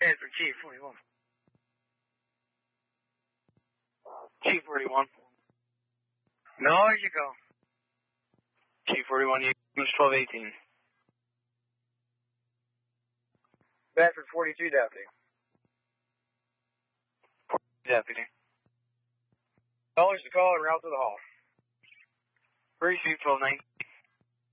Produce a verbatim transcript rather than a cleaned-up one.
Answer, Chief forty-one. Chief forty-one. No, you go. Chief forty-one, you twelve eighteen. Bedford forty-two, deputy. Deputy. Dollars to call and route to the hall. Receive twelve nineteen.